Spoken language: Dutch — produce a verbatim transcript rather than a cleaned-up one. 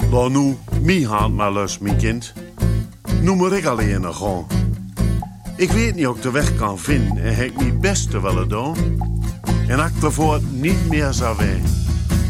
Laat nu, mijn hand maar los, mijn kind. Nu moet ik alleen nog gaan. Ik weet niet of ik de weg kan vinden en heb ik mijn beste willen doen. En ik ervoor niet meer zou zijn.